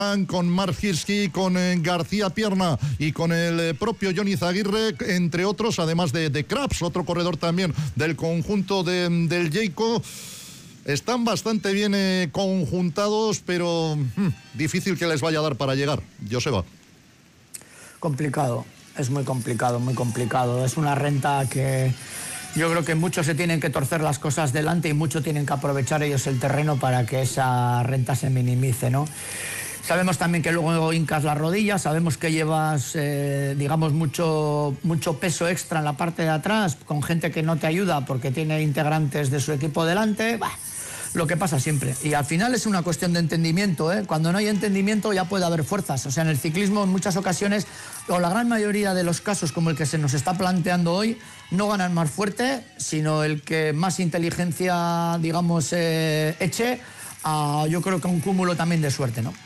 con Mark Hirschi, con García Pierna y con el propio Johnny Zaguirre, entre otros, además de Krabs, otro corredor también del conjunto del Jayco. Están bastante bien conjuntados, pero difícil que les vaya a dar para llegar. Joseba. Complicado, es muy complicado, muy complicado. Es una renta que yo creo que muchos se tienen que torcer las cosas delante y mucho tienen que aprovechar ellos el terreno para que esa renta se minimice, ¿no? Sabemos también que luego hincas las rodillas, sabemos que llevas, digamos, mucho peso extra en la parte de atrás, con gente que no te ayuda porque tiene integrantes de su equipo delante. Bah, lo que pasa siempre. Y al final es una cuestión de entendimiento, ¿eh? Cuando no hay entendimiento ya puede haber fuerzas. O sea, en el ciclismo en muchas ocasiones, o la gran mayoría de los casos como el que se nos está planteando hoy, no gana el más fuerte, sino el que más inteligencia, digamos, eche a, yo creo que a un cúmulo también de suerte, ¿no?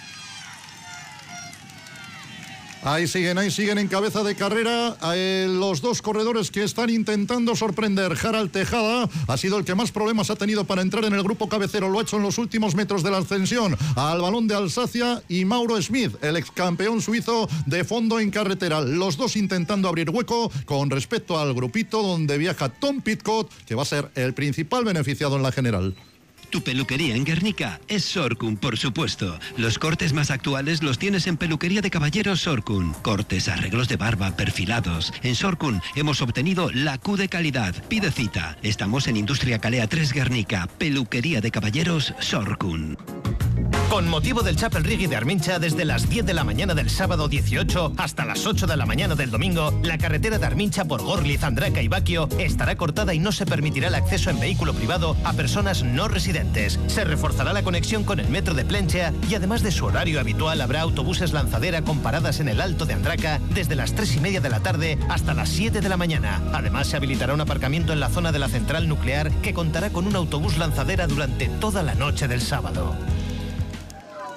Ahí siguen en cabeza de carrera los dos corredores que están intentando sorprender. Harald Tejada ha sido el que más problemas ha tenido para entrar en el grupo cabecero. Lo ha hecho en los últimos metros de la ascensión al Balón de Alsacia, y Mauro Smith, el ex campeón suizo de fondo en carretera. Los dos intentando abrir hueco con respecto al grupito donde viaja Tom Pidcock, que va a ser el principal beneficiado en la general. Tu peluquería en Guernica es Sorcun, por supuesto. Los cortes más actuales los tienes en Peluquería de Caballeros Sorcun. Cortes, arreglos de barba, perfilados. En Sorcun hemos obtenido la Q de calidad. Pide cita. Estamos en Industria Calea 3 Guernica. Peluquería de Caballeros Sorcun. Con motivo del Chapel Rigui de Armincha, desde las 10 de la mañana del sábado 18 hasta las 8 de la mañana del domingo, la carretera de Armincha por Gorliz, Andraca y Baquio estará cortada y no se permitirá el acceso en vehículo privado a personas no residentes. Se reforzará la conexión con el metro de Plenchea y además de su horario habitual habrá autobuses lanzadera con paradas en el Alto de Andraca desde las 3:30 de la tarde hasta las 7 de la mañana. Además se habilitará un aparcamiento en la zona de la central nuclear que contará con un autobús lanzadera durante toda la noche del sábado.